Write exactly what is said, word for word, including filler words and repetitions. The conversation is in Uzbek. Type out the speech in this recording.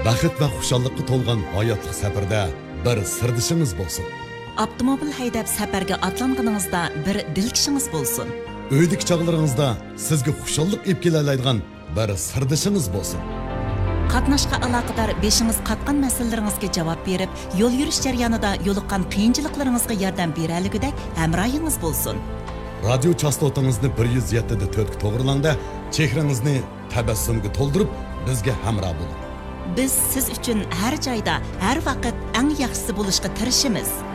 Baxit va xushalliqqa to'lgan hayotlik safarda bir sirdishingiz bo'lsin. Avtomobil haydab safarga atlanganingizda bir dilkishingiz bo'lsin. Uydagi chog'laringizda sizga xushallik olib kelaoladigan bir sirdishingiz bo'lsin. Qatnashqa aloqador beshingiz qatgan masalalaringizga javob berib, yo'l yurish jarayonida yo'liqqan qiyinchiliklaringizga yordam beraligidek hamrohingiz bo'lsin. Radio chastotangizni bir yuz yetti da to'rt ga to'g'rilangda, chehrangizni tabassumga to'ldirib, bizga hamroh bo'ling. Biz siz uchun har joyda, har vaqt eng yaxshisi bo'lishga tirishamiz.